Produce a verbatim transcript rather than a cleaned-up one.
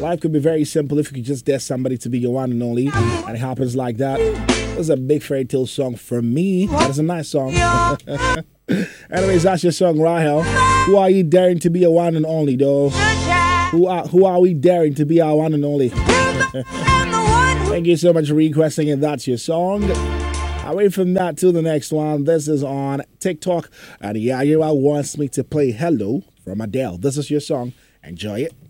Life could be very simple if you could just dare somebody to be your one and only, and it happens like that. This is a big fairy tale song from me. That is a nice song. Anyways, that's your song, Rahel. Who are you daring to be your one and only, though? Who are, who are we daring to be our one and only? Thank you so much for requesting it. That's your song. Away from that to the next one. This is on TikTok. And Yaira wants me to play Hello from Adele. This is your song. Enjoy it.